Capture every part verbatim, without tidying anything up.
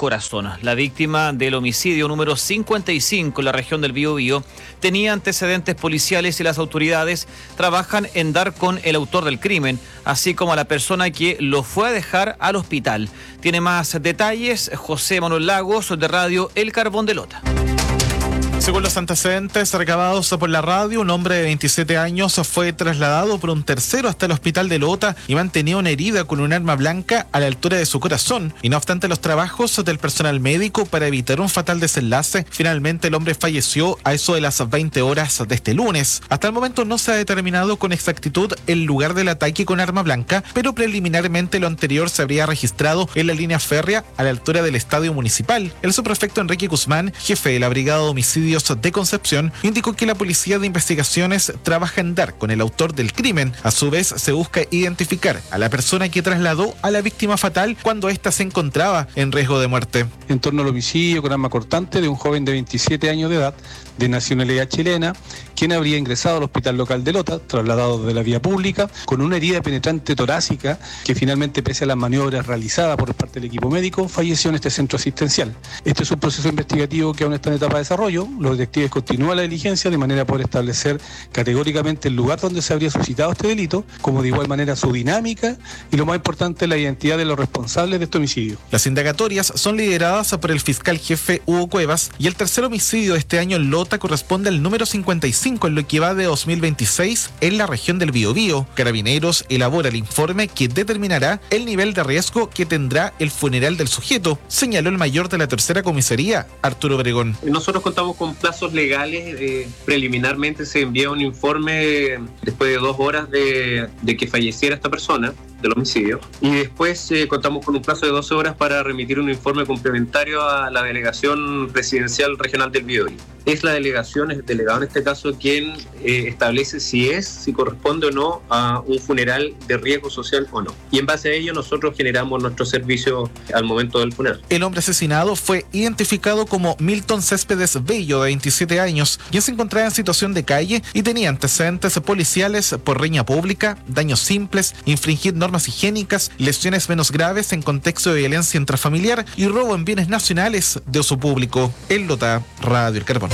corazón. La víctima del homicidio número cincuenta y cinco en la región del Biobío tenía antecedentes policiales y las autoridades trabajan en dar con el autor del crimen, así como a la persona que lo fue a dejar al hospital. Tiene más detalles José Manuel Lagos, de Radio El Carbón de Lota. Según los antecedentes recabados por la radio, un hombre de veintisiete años fue trasladado por un tercero hasta el hospital de Lota y mantenía una herida con un arma blanca a la altura de su corazón. Y no obstante los trabajos del personal médico para evitar un fatal desenlace, finalmente el hombre falleció a eso de las veinte horas de este lunes. Hasta el momento no se ha determinado con exactitud el lugar del ataque con arma blanca, pero preliminarmente lo anterior se habría registrado en la línea férrea a la altura del estadio municipal. El subprefecto Enrique Guzmán, jefe de la Brigada de Homicidios de Concepción, indicó que la Policía de Investigaciones trabaja en dar con el autor del crimen. A su vez, se busca identificar a la persona que trasladó a la víctima fatal cuando ésta se encontraba en riesgo de muerte. En torno al homicidio con arma cortante de un joven de veintisiete años de edad, de nacionalidad chilena, quien habría ingresado al hospital local de Lota, trasladado de la vía pública, con una herida penetrante torácica que finalmente, pese a las maniobras realizadas por parte del equipo médico, falleció en este centro asistencial. Este es un proceso investigativo que aún está en etapa de desarrollo. Los detectives continúan la diligencia de manera a poder establecer categóricamente el lugar donde se habría suscitado este delito, como de igual manera su dinámica y, lo más importante, la identidad de los responsables de este homicidio. Las indagatorias son lideradas por el fiscal jefe Hugo Cuevas y el tercer homicidio de este año en Lota corresponde al número cincuenta y cinco en lo que va de dos mil veintiséis en la región del Biobío. Carabineros elabora el informe que determinará el nivel de riesgo que tendrá el funeral del sujeto, señaló el mayor de la tercera comisaría, Arturo Obregón. Nosotros contamos con plazos legales. Eh, preliminarmente se envía un informe después de dos horas de, de que falleciera esta persona del homicidio, y después eh, contamos con un plazo de doce horas para remitir un informe complementario a la Delegación Presidencial Regional del Biobío. Es la delegación, es el delegado en este caso, quien eh, establece si es, si corresponde o no a un funeral de riesgo social o no. Y en base a ello nosotros generamos nuestro servicio al momento del funeral. El hombre asesinado fue identificado como Milton Céspedes Bello, de veintisiete años, quien se encontraba en situación de calle y tenía antecedentes policiales por riña pública, daños simples, infringir normas higiénicas, lesiones menos graves en contexto de violencia intrafamiliar y robo en bienes nacionales de uso público. En Lota, Radio El Carbón.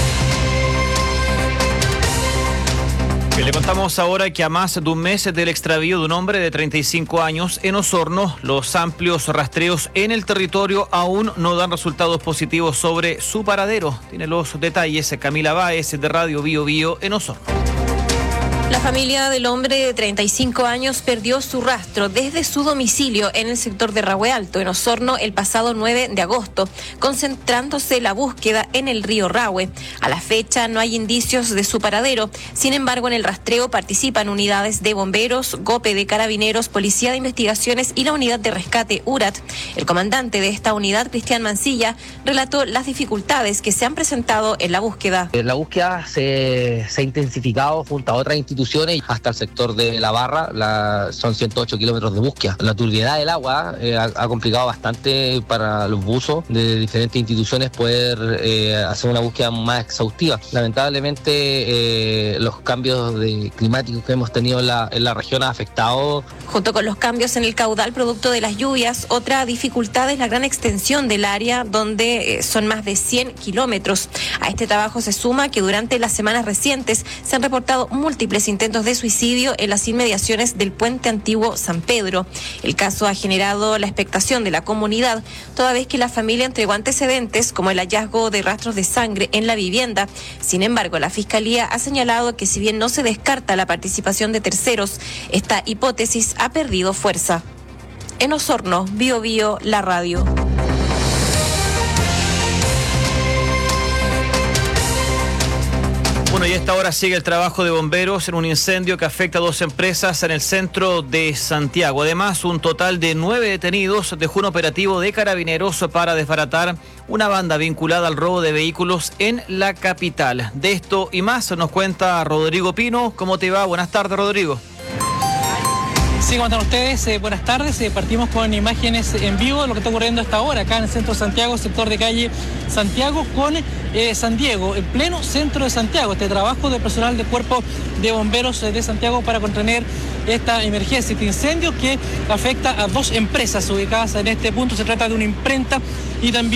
Le contamos ahora que a más de un mes del extravío de un hombre de treinta y cinco años en Osorno, los amplios rastreos en el territorio aún no dan resultados positivos sobre su paradero. Tiene los detalles Camila Báez, de Radio Biobío en Osorno. La familia del hombre de treinta y cinco años perdió su rastro desde su domicilio en el sector de Rahue Alto, en Osorno, el pasado nueve de agosto, concentrándose la búsqueda en el río Rahue. A la fecha no hay indicios de su paradero. Sin embargo, en el rastreo participan unidades de bomberos, GOPE de Carabineros, Policía de Investigaciones y la unidad de rescate U R A T. El comandante de esta unidad, Cristian Mancilla, relató las dificultades que se han presentado en la búsqueda. La búsqueda se, se ha intensificado junto a otras instituciones hasta el sector de La Barra. La, son ciento ocho kilómetros de búsqueda. La turbiedad del agua eh, ha, ha complicado bastante para los buzos de diferentes instituciones poder eh, hacer una búsqueda más exhaustiva. Lamentablemente eh, los cambios de, climáticos que hemos tenido en la, en la región ha afectado. Junto con los cambios en el caudal producto de las lluvias, otra dificultad es la gran extensión del área, donde eh, son más de cien kilómetros. A este trabajo se suma que durante las semanas recientes se han reportado múltiples intentos de suicidio en las inmediaciones del puente antiguo San Pedro. El caso ha generado la expectación de la comunidad, toda vez que la familia entregó antecedentes como el hallazgo de rastros de sangre en la vivienda. Sin embargo, la Fiscalía ha señalado que si bien no se descarta la participación de terceros, esta hipótesis ha perdido fuerza. En Osorno, Biobío, la radio. Bueno, y a esta hora sigue el trabajo de bomberos en un incendio que afecta a dos empresas en el centro de Santiago. Además, un total de nueve detenidos dejó un operativo de Carabineros para desbaratar una banda vinculada al robo de vehículos en la capital. De esto y más nos cuenta Rodrigo Pino. ¿Cómo te va? Buenas tardes, Rodrigo. Sí, ¿cómo están ustedes? Eh, buenas tardes. Eh, partimos con imágenes en vivo de lo que está ocurriendo hasta ahora, acá en el centro de Santiago, sector de calle Santiago con eh, San Diego, en pleno centro de Santiago. Este trabajo de personal del Cuerpo de Bomberos de Santiago para contener esta emergencia, este incendio que afecta a dos empresas ubicadas en este punto. Se trata de una imprenta y también